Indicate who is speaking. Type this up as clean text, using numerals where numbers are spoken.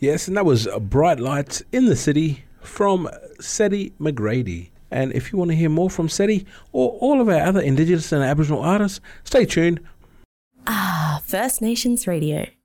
Speaker 1: Yes, and that was Bright Lights in the City from Seti McGrady. And if you want to hear more from Seti or all of our other Indigenous and Aboriginal artists, stay tuned.
Speaker 2: First Nations Radio.